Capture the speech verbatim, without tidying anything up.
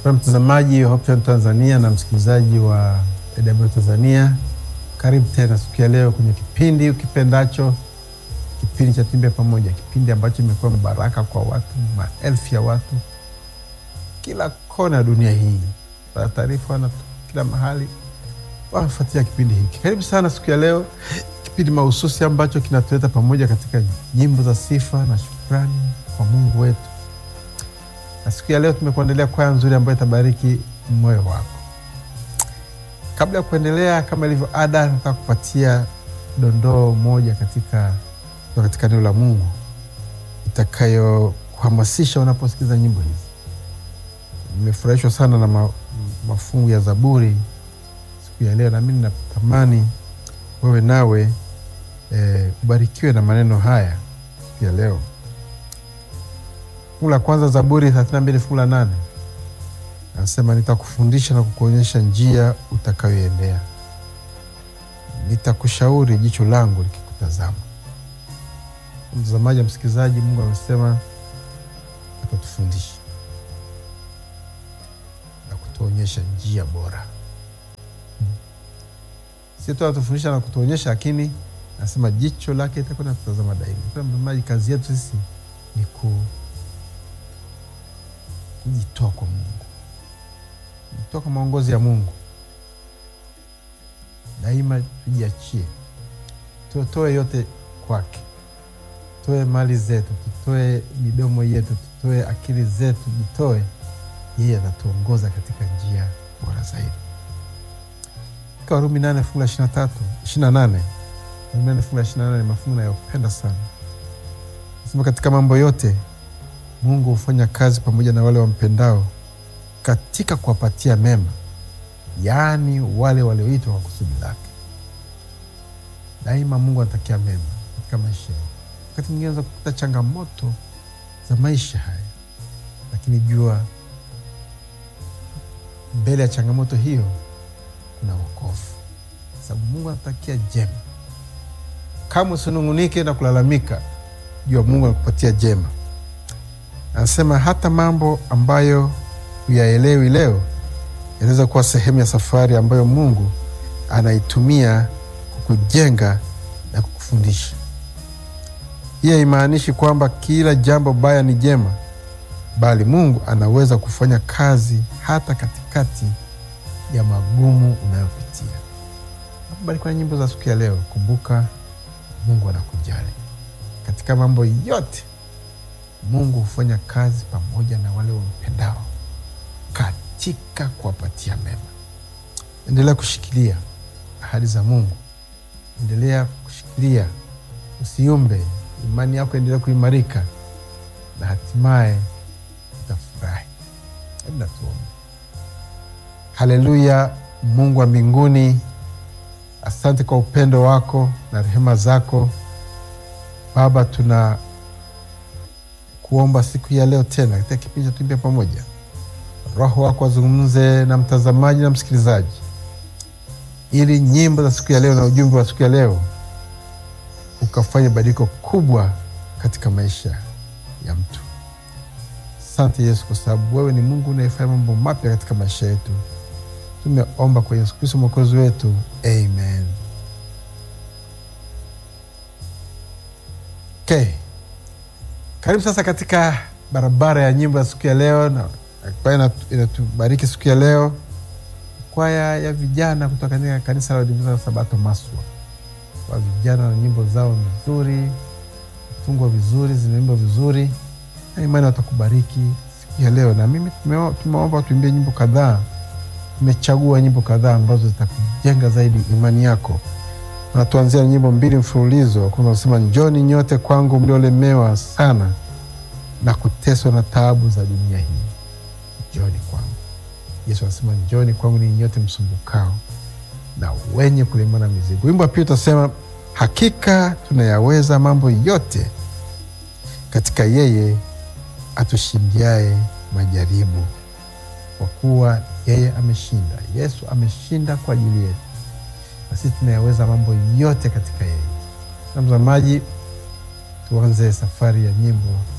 Mtazamaji wa Hope Channel Tanzania na msikilizaji wa A W Tanzania, karibu tena siku ya leo kwenye kipindi ukipendacho, kipindi cha Tuimbe Pamoja, kipindi ambacho imekuwa baraka kwa watu, maelfu ya watu kila kona ya dunia hii. Kwa taarifa na kila mahali wanafuatia kipindi hiki. Karibu sana siku ya leo, kipindi mahususi ambacho kinatuleta pamoja katika nyimbo za sifa na shukrani kwa Mungu wetu. Na siku ya leo tumekuandalia kwaya nzuri ambayo itabariki moyo wako. Kabla ya kuendelea, kama ilivyo ada, nataka kupatia dondoo moja katika katika neno la Mungu itakayo kuhamasisha unaposikiza nyimbo hizi. Nimefurahishwa sana na ma, mafungu ya Zaburi siku ya leo, na mimi natamani wewe nawe e, ubarikiwe na maneno haya siku ya leo. Fungu la kwanza, Zaburi thelathini na mbili fungu la nane. Anasema, nitakufundisha na kukuonyesha njia utakayoendea. Nitakushauri jicho langu likikutazama. Mtazamaji, msikilizaji, Mungu amesema atatufundisha na kutuonyesha njia bora. Hmm. Sio tu atatufundisha na kutuonyesha, lakini anasema jicho lake litakuwa linatazama daima. Kwa mtazamaji, kazi yetu sisi ni ku kujitoa kwa Mungu. Kujitoa kwa maongozi ya Mungu. Daima tujiachie. Tutoe yote kwake. Tutoe mali zetu, tutoe midomo yetu, tutoe akili zetu, tutoe. Yeye atatuongoza katika njia bora zaidi. Katika Warumi nane fungu la ishirini na tatu, ishirini na nane. Warumi nane fungu la ishirini na nane ni mafungu ninayopenda sana. Nasema, katika mambo yote Mungu hufanya kazi pamoja na wale wampendao katika kuwapatia mema, yaani wale walioitwa kwa kusudi lake. Daima Mungu anatakia mema katika maisha. Wakati mwingine unaweza kukuta changamoto za maisha haya, lakini jua mbele ya changamoto hiyo kuna wokovu, sababu Mungu anatakia jema. Kama usinungunike na kulalamika, jua Mungu anakupatia jema. Anasema hata mambo ambayo huyaelewi leo yanaweza kuwa sehemu ya safari ambayo Mungu anaitumia kukujenga na kukufundisha. Hii haimaanishi kwamba kila jambo baya ni jema, bali Mungu anaweza kufanya kazi hata katikati ya magumu unayopitia. Bali kwa nyimbo za siku ya leo, kumbuka Mungu anakujali. Katika mambo yote Mungu hufanya kazi pamoja na wale wampendao katika kuwapatia mema. Endelea kushikilia ahadi za Mungu. Endelea kushikilia, usiumbe. Imani yako endelea kuimarika na hatimaye utafurahi. Hebu tuombe. Haleluya. Mungu wa mbinguni, asante kwa upendo wako na rehema zako. Baba, tuna kuomba siku ya leo tena katika kipindi cha Tuimbe Pamoja, Roho wako azungumze na mtazamaji na msikilizaji, ili nyimbo za siku ya leo na ujumbe wa siku ya leo ukafanya badiliko kubwa katika maisha ya mtu. Asante Yesu, kwa sababu wewe ni Mungu unayefanya mambo mapya katika maisha yetu. Tumeomba kwa Yesu Kristo Mwokozi wetu. Amen. Okay. Karibu sasa katika barabara ya nyimbo ya siku ya leo, na kwaya inatubariki siku ya leo, kwaya ya vijana kutoka katika kanisa la Waadventista wa Sabato Maswa. Kwa vijana na nyimbo zao nzuri, fungo vizuri, zinaimba vizuri, na imani watakubariki siku ya leo. Na mimi tumeomba tuimbie nyimbo kadhaa. Tumechagua nyimbo kadhaa ambazo zitakujenga zaidi imani yako. Na tuanzia nyimbo mbili mfululizo. Kwanza nasema, njoni nyote kwangu mliolemewa sana na kuteswa na taabu za dunia hii, njoni kwangu. Yesu anasema, njoni kwangu ni nyote msumbukao na wenye kulemewa na mizigo. Wimbo pia utasema, hakika tunayaweza mambo yote katika yeye atushindiaye majaribu. Kwa kuwa yeye ameshinda. Yesu ameshinda kwa ajili yetu, na sisi tunayaweza mambo yote katika yeye. Na mtazamaji, tuanze safari ya nyimbo